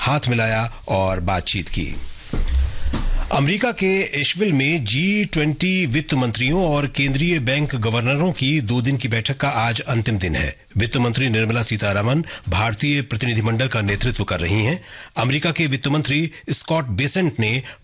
हाथ मिलाया और बातचीत की। अमेरिका के एशविल में G20 वित्त मंत्रियों और केंद्रीय बैंक गवर्नरों की 2 दिन की बैठक का आज अंतिम दिन है। वित्त मंत्री निर्मला सीतारमण भारतीय प्रतिनिधिमंडल का नेतृत्व कर रही हैं। अमेरिका के वित्त मंत्री स्कॉट बेसेंट ने